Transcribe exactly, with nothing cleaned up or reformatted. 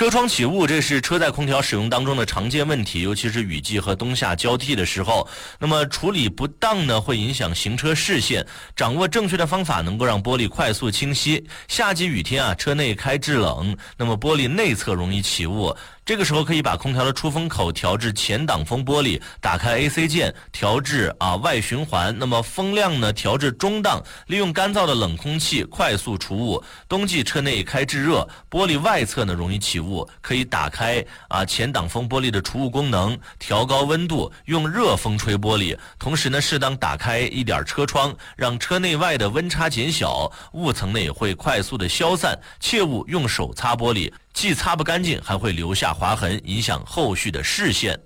车窗起雾，这是车载空调使用当中的常见问题，尤其是雨季和冬夏交替的时候。那么处理不当呢，会影响行车视线。掌握正确的方法，能够让玻璃快速清晰。夏季雨天啊，车内开制冷，那么玻璃内侧容易起雾。这个时候可以把空调的出风口调至前挡风玻璃，打开 A C 键调至啊外循环，那么风量呢调至中档，利用干燥的冷空气快速除雾。冬季车内开制热，玻璃外侧呢容易起雾，可以打开啊前挡风玻璃的除雾功能，调高温度，用热风吹玻璃，同时呢适当打开一点车窗，让车内外的温差减小，雾层呢也会快速的消散。切勿用手擦玻璃，既擦不干净，还会留下划痕，影响后续的视线。